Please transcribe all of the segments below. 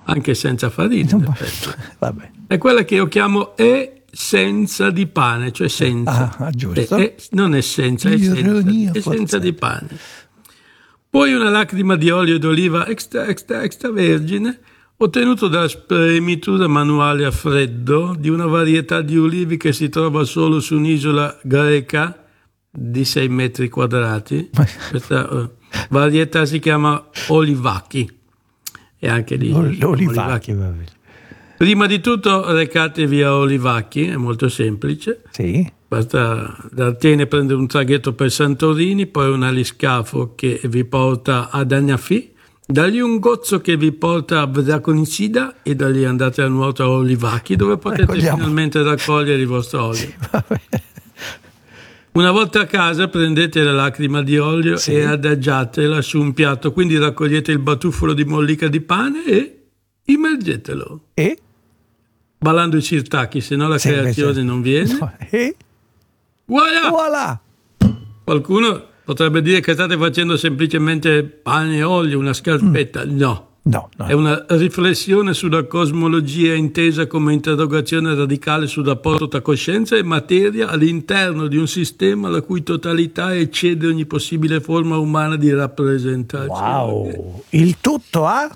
anche senza farina. Vabbè. È quella che io chiamo essenza di pane, cioè senza. Giusto. Non essenza, è senza di pane. Poi una lacrima di olio d'oliva extravergine, ottenuto dalla spremitura manuale a freddo di una varietà di ulivi che si trova solo su un'isola greca di 6 metri quadrati. Questa varietà si chiama Olivacchi. E anche lì Olivacchi, va bene. Prima di tutto recatevi a Olivacchi, è molto semplice. Sì. Basta da Atene prendere un traghetto per Santorini, poi un aliscafo che vi porta ad Anafi, da lì un gozzo che vi porta a Draconicida e da lì andate a nuoto a Olivacchi, dove potete finalmente raccogliere il vostro olio. Sì, va bene. Una volta a casa prendete la lacrima di olio e adagiatela su un piatto, quindi raccogliete il batuffolo di mollica di pane e immergetelo. E? Ballando i sirtaki, se no la creazione non viene. No. E? Voilà! Qualcuno potrebbe dire che state facendo semplicemente pane e olio, una scarpetta. No. È una riflessione sulla cosmologia intesa come interrogazione radicale sul rapporto tra coscienza e materia all'interno di un sistema la cui totalità eccede ogni possibile forma umana di rappresentazione. Wow! Il tutto a?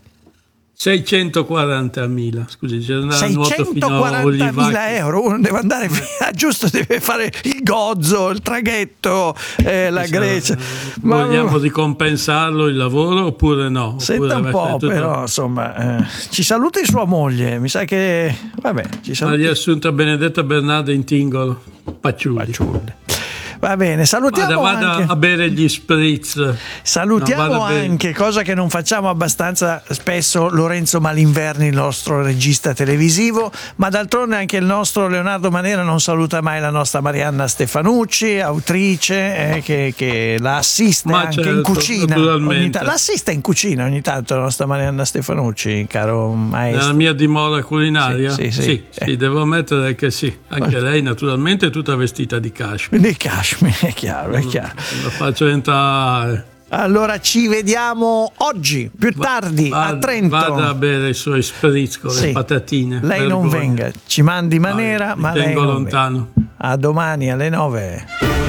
640.000, scusi, c'era una nuoto fino a 640.000 euro. Uno deve andare via, giusto, deve fare il gozzo, il traghetto, la Grecia. Ma vogliamo ricompensarlo il lavoro oppure no? Senta un po', però, insomma, ci saluti sua moglie, mi sa che vabbè, ci saluti. Ma riassunta Benedetta Bernarda in Tingolo, Paciulli. Va bene, salutiamo vada anche a bere gli spritz. Salutiamo anche, cosa che non facciamo abbastanza spesso, Lorenzo Malinverni, il nostro regista televisivo, ma d'altronde anche il nostro Leonardo Manera non saluta mai la nostra Marianna Stefanucci, autrice, che la assiste anche in cucina. La assiste in cucina ogni tanto la nostra Marianna Stefanucci, caro maestro. Nella mia dimora culinaria? Sì, devo ammettere che sì. Anche lei naturalmente è tutta vestita di cashmere. Di cashmere. È chiaro. Lo faccio entrare. Allora ci vediamo oggi, più tardi, a Trento. Vada a bere i suoi spritz con le patatine. Lei non venga, ci mandi Manera, ma lei tengo lontano. A domani alle 9.